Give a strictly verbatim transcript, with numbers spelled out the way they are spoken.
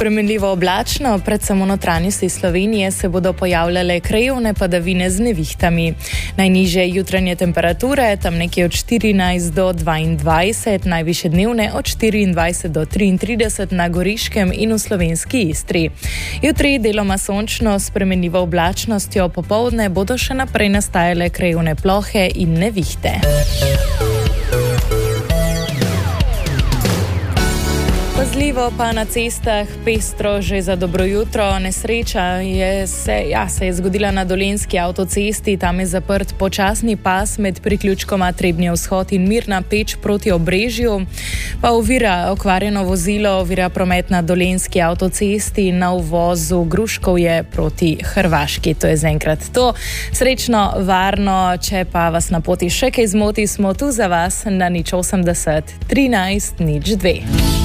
Spremenljivo oblačno, predvsem v notranjosti Slovenije se bodo pojavljale krajevne padavine z nevihtami. Najnižje jutranje temperature, tam nekje od štirinajst do dvaindvajset, najvišje dnevne od štiriindvajset do triintrideset na Goriškem in v slovenski Istri. Jutri deloma sončno, s spremenljivo oblačnostjo, popoldne bodo še naprej nastajale krajevne plohe in nevihte. Pazljivo pa na cestah, pestro že za dobro jutro. Nesreča je se, ja, se je zgodila na Dolenjski avtocesti, tam je zaprt počasni pas med priključkoma Trebnje vzhod in Mirna Peč proti Obrežju. Pa ovira okvarjeno vozilo, ovira promet na Dolenjski avtocesti na uvozu Gruškovje proti Hrvaški. To je zaenkrat to. Srečno, varno, če pa vas na poti še kaj zmoti, smo tu za vas na nič osemdeset trinajst nič dve.